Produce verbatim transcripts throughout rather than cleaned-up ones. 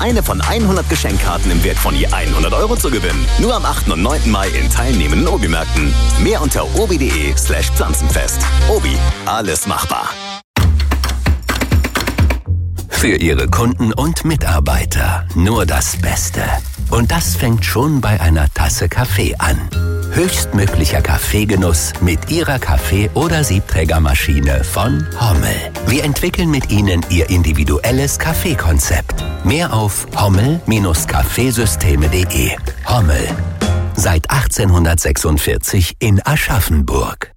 eine von hundert Geschenkkarten im Wert von je hundert Euro zu gewinnen. Nur am achten und neunten Mai in teilnehmenden Obi-Märkten. Mehr unter obi.de slash Pflanzenfest. Obi, alles machbar. Für Ihre Kunden und Mitarbeiter nur das Beste. Und das fängt schon bei einer Tasse Kaffee an. Höchstmöglicher Kaffeegenuss mit Ihrer Kaffee- oder Siebträgermaschine von Hommel. Wir entwickeln mit Ihnen Ihr individuelles Kaffeekonzept. Mehr auf hommel Bindestrich kaffeesysteme punkt de. Hommel. Seit achtzehnhundertsechsundvierzig in Aschaffenburg.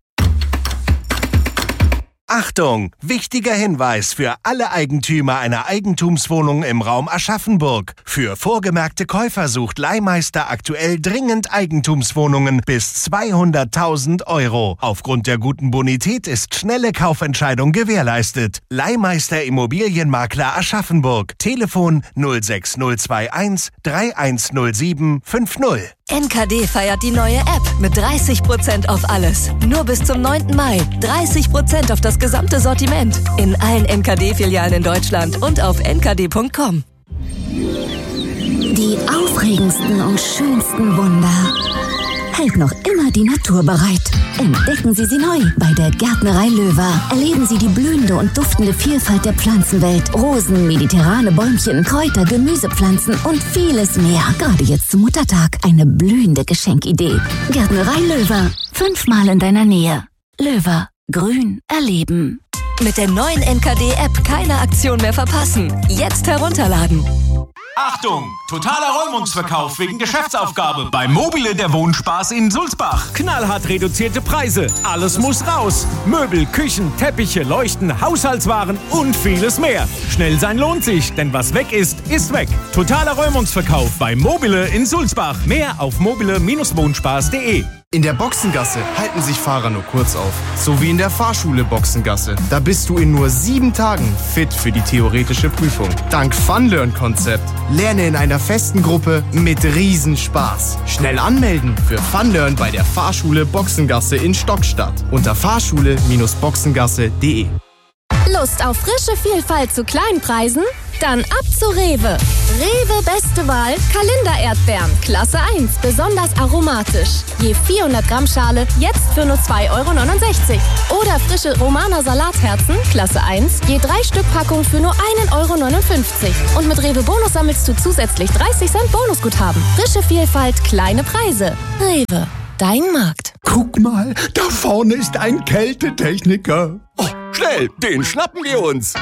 Achtung! Wichtiger Hinweis für alle Eigentümer einer Eigentumswohnung im Raum Aschaffenburg. Für vorgemerkte Käufer sucht Leihmeister aktuell dringend Eigentumswohnungen bis zweihunderttausend Euro. Aufgrund der guten Bonität ist schnelle Kaufentscheidung gewährleistet. Leihmeister Immobilienmakler Aschaffenburg. Telefon null sechs null zwei eins drei eins null sieben fünf null. N K D feiert die neue App mit dreißig Prozent auf alles. Nur bis zum neunten Mai. dreißig Prozent auf das gesamte Sortiment. In allen N K D-Filialen in Deutschland und auf n k d punkt com. Die aufregendsten und schönsten Wunder hält noch immer die Natur bereit. Entdecken Sie sie neu bei der Gärtnerei Löwer. Erleben Sie die blühende und duftende Vielfalt der Pflanzenwelt. Rosen, mediterrane Bäumchen, Kräuter, Gemüsepflanzen und vieles mehr. Gerade jetzt zum Muttertag eine blühende Geschenkidee. Gärtnerei Löwer. Fünfmal in deiner Nähe. Löwer. Grün erleben. Mit der neuen N K D-App keine Aktion mehr verpassen. Jetzt herunterladen. Achtung! Totaler Räumungsverkauf wegen Geschäftsaufgabe bei Mobile der Wohnspaß in Sulzbach. Knallhart reduzierte Preise. Alles muss raus. Möbel, Küchen, Teppiche, Leuchten, Haushaltswaren und vieles mehr. Schnell sein lohnt sich, denn was weg ist, ist weg. Totaler Räumungsverkauf bei Mobile in Sulzbach. Mehr auf mobile Bindestrich wohnspaß punkt de. In der Boxengasse halten sich Fahrer nur kurz auf. So wie in der Fahrschule Boxengasse. Da bist du in nur sieben Tagen fit für die theoretische Prüfung. Dank Funlearn-Konzept. Lerne in einer festen Gruppe mit Riesenspaß. Schnell anmelden für Funlearn bei der Fahrschule Boxengasse in Stockstadt. Unter fahrschule Bindestrich boxengasse punkt de. Lust auf frische Vielfalt zu kleinen Preisen? Dann ab zu Rewe. Rewe beste Wahl, Kalendererdbeeren, Klasse eins, besonders aromatisch. Je vierhundert Gramm Schale, jetzt für nur zwei Euro neunundsechzig. Oder frische Romaner Salatherzen, Klasse eins, je drei Stück Packung für nur ein Euro neunundfünfzig. Und mit Rewe Bonus sammelst du zusätzlich dreißig Cent Bonusguthaben. Frische Vielfalt, kleine Preise. Rewe, dein Markt. Guck mal, da vorne ist ein Kältetechniker. Oh, schnell, den schnappen wir uns.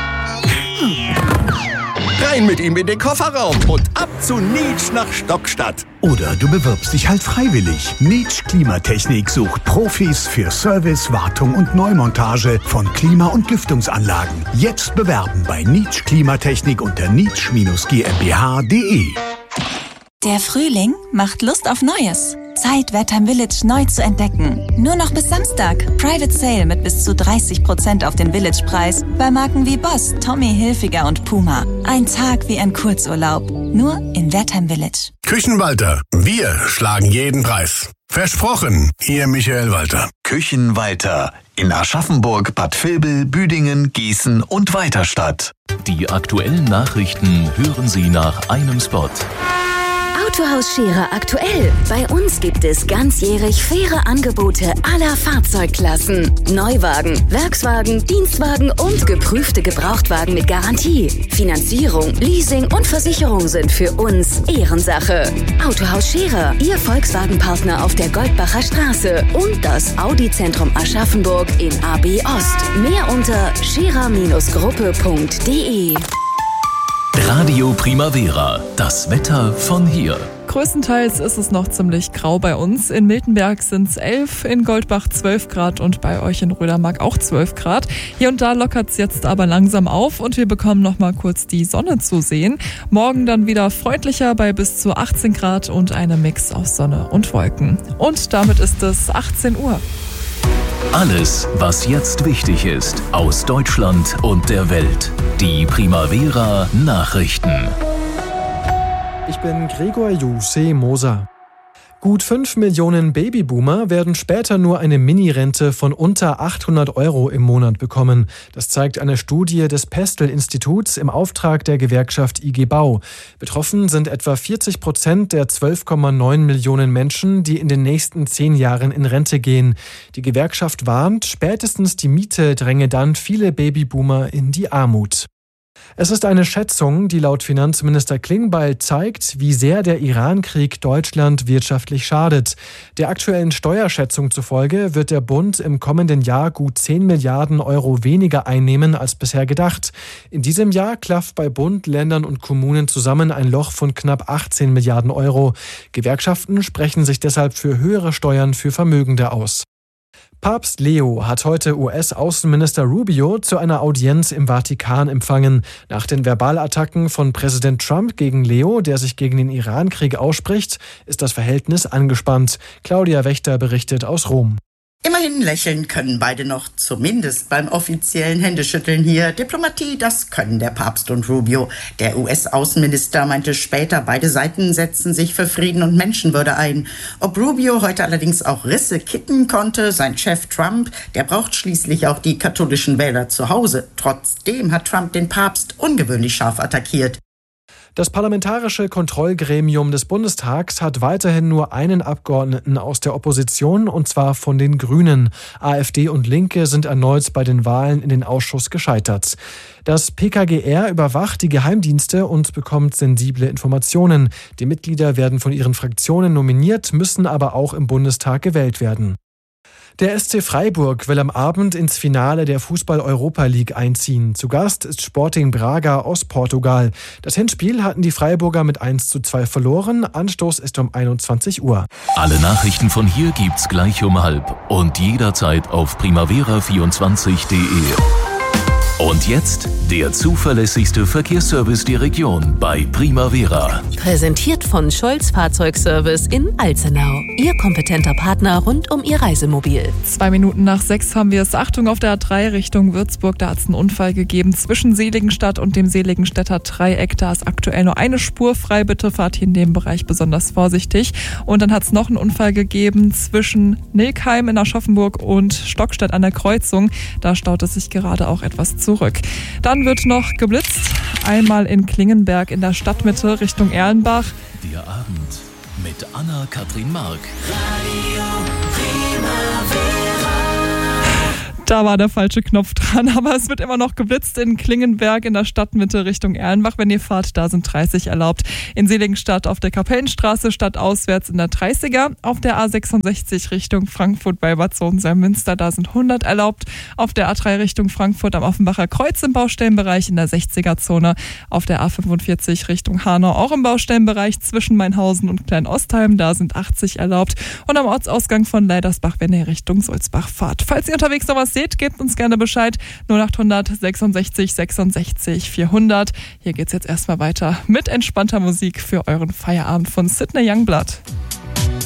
Rein mit ihm in den Kofferraum und ab zu Nietsch nach Stockstadt. Oder du bewirbst dich halt freiwillig. Nietsch Klimatechnik sucht Profis für Service, Wartung und Neumontage von Klima- und Lüftungsanlagen. Jetzt bewerben bei Nietsch Klimatechnik unter nietsch Bindestrich gmbh punkt de. Der Frühling macht Lust auf Neues. Zeit, Wertheim Village neu zu entdecken. Nur noch bis Samstag. Private Sale mit bis zu dreißig Prozent auf den Village-Preis bei Marken wie Boss, Tommy Hilfiger und Puma. Ein Tag wie ein Kurzurlaub. Nur in Wertheim Village. Küchenwalter. Wir schlagen jeden Preis. Versprochen, Ihr Michael Walter. Küchenwalter in Aschaffenburg, Bad Vilbel, Büdingen, Gießen und Weiterstadt. Die aktuellen Nachrichten hören Sie nach einem Spot. Autohaus Scherer aktuell. Bei uns gibt es ganzjährig faire Angebote aller Fahrzeugklassen. Neuwagen, Werkswagen, Dienstwagen und geprüfte Gebrauchtwagen mit Garantie. Finanzierung, Leasing und Versicherung sind für uns Ehrensache. Autohaus Scherer, Ihr Volkswagen-Partner auf der Goldbacher Straße und das Audi-Zentrum Aschaffenburg in A B Ost. Mehr unter scherer Bindestrich gruppe punkt de. Radio Primavera, das Wetter von hier. Größtenteils ist es noch ziemlich grau bei uns. In Miltenberg sind es elf, in Goldbach zwölf Grad und bei euch in Rödermark auch zwölf Grad. Hier und da lockert es jetzt aber langsam auf und wir bekommen noch mal kurz die Sonne zu sehen. Morgen dann wieder freundlicher bei bis zu achtzehn Grad und einem Mix aus Sonne und Wolken. Und damit ist es achtzehn Uhr. Alles, was jetzt wichtig ist, aus Deutschland und der Welt. Die Primavera Nachrichten. Ich bin Gregor Juse Moser. Gut fünf Millionen Babyboomer werden später nur eine Mini-Rente von unter achthundert Euro im Monat bekommen. Das zeigt eine Studie des Pestel-Instituts im Auftrag der Gewerkschaft I G Bau. Betroffen sind etwa vierzig Prozent der zwölf Komma neun Millionen Menschen, die in den nächsten zehn Jahren in Rente gehen. Die Gewerkschaft warnt, spätestens die Miete dränge dann viele Babyboomer in die Armut. Es ist eine Schätzung, die laut Finanzminister Klingbeil zeigt, wie sehr der Iran-Krieg Deutschland wirtschaftlich schadet. Der aktuellen Steuerschätzung zufolge wird der Bund im kommenden Jahr gut zehn Milliarden Euro weniger einnehmen als bisher gedacht. In diesem Jahr klafft bei Bund, Ländern und Kommunen zusammen ein Loch von knapp achtzehn Milliarden Euro. Gewerkschaften sprechen sich deshalb für höhere Steuern für Vermögende aus. Papst Leo hat heute U S-Außenminister Rubio zu einer Audienz im Vatikan empfangen. Nach den Verbalattacken von Präsident Trump gegen Leo, der sich gegen den Iran-Krieg ausspricht, ist das Verhältnis angespannt. Claudia Wächter berichtet aus Rom. Immerhin lächeln können beide noch, zumindest beim offiziellen Händeschütteln hier. Diplomatie, das können der Papst und Rubio. Der U S-Außenminister meinte später, beide Seiten setzen sich für Frieden und Menschenwürde ein. Ob Rubio heute allerdings auch Risse kitten konnte, sein Chef Trump, der braucht schließlich auch die katholischen Wähler zu Hause. Trotzdem hat Trump den Papst ungewöhnlich scharf attackiert. Das Parlamentarische Kontrollgremium des Bundestags hat weiterhin nur einen Abgeordneten aus der Opposition, und zwar von den Grünen. AfD und Linke sind erneut bei den Wahlen in den Ausschuss gescheitert. Das P K G R überwacht die Geheimdienste und bekommt sensible Informationen. Die Mitglieder werden von ihren Fraktionen nominiert, müssen aber auch im Bundestag gewählt werden. Der S C Freiburg will am Abend ins Finale der Fußball-Europa League einziehen. Zu Gast ist Sporting Braga aus Portugal. Das Hinspiel hatten die Freiburger mit eins zu zwei verloren. Anstoß ist um einundzwanzig Uhr. Alle Nachrichten von hier gibt's gleich um halb und jederzeit auf primavera vierundzwanzig punkt de. Und jetzt der zuverlässigste Verkehrsservice der Region bei Primavera. Präsentiert von Scholz Fahrzeugservice in Alzenau. Ihr kompetenter Partner rund um Ihr Reisemobil. Zwei Minuten nach sechs haben wir es. Achtung, auf der A drei Richtung Würzburg. Da hat es einen Unfall gegeben zwischen Seligenstadt und dem Seligenstädter Dreieck. Da ist aktuell nur eine Spur frei. Bitte fahrt hier in dem Bereich besonders vorsichtig. Und dann hat es noch einen Unfall gegeben zwischen Nilkheim in Aschaffenburg und Stockstadt an der Kreuzung. Da staut es sich gerade auch etwas zurück. Dann wird noch geblitzt, einmal in Klingenberg in der Stadtmitte Richtung Erlenbach. Der Abend mit Anna-Kathrin Mark. Radio Primavera. Da war der falsche Knopf dran, aber es wird immer noch geblitzt in Klingenberg in der Stadtmitte Richtung Erlenbach. Wenn ihr fahrt, da sind dreißig erlaubt. In Seligenstadt auf der Kapellenstraße stadtauswärts in der dreißiger. Auf der A sechsundsechzig Richtung Frankfurt bei Bad Sohn-Salmünster, da sind hundert erlaubt. Auf der A drei Richtung Frankfurt am Offenbacher Kreuz im Baustellenbereich in der sechziger-Zone. Auf der A fünfundvierzig Richtung Hanau auch im Baustellenbereich zwischen Mainhausen und Kleinostheim, da sind achtzig erlaubt. Und am Ortsausgang von Leidersbach, wenn ihr Richtung Sulzbach fahrt. Falls ihr unterwegs noch was seht, gebt uns gerne Bescheid. null achthundert sechsundsechzig sechsundsechzig vierhundert. Hier geht's jetzt erstmal weiter mit entspannter Musik für euren Feierabend von Sidney Youngblood.